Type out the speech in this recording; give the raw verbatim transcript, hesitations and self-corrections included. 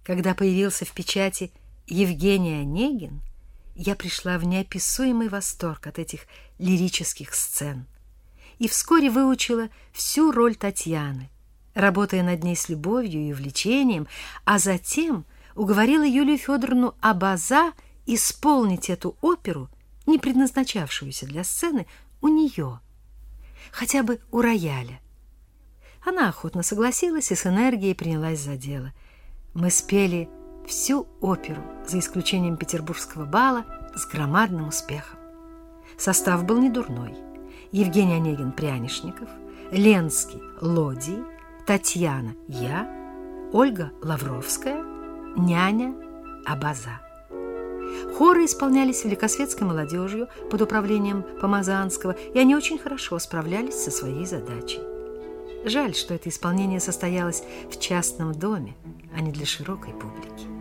Когда появился в печати Евгений Онегин, я пришла в неописуемый восторг от этих лирических сцен и вскоре выучила всю роль Татьяны, работая над ней с любовью и увлечением, а затем уговорила Юлию Федоровну Абаза исполнить эту оперу, не предназначавшуюся для сцены, у нее, хотя бы у рояля. Она охотно согласилась и с энергией принялась за дело. Мы спели всю оперу, за исключением петербургского бала, с громадным успехом. Состав был недурной. Евгений Онегин — Прянишников, Ленский — Лодий, Татьяна — я, Ольга Лавровская, няня — Абаза. Хоры исполнялись великосветской молодежью под управлением Помазанского, и они очень хорошо справлялись со своей задачей. Жаль, что это исполнение состоялось в частном доме, а не для широкой публики.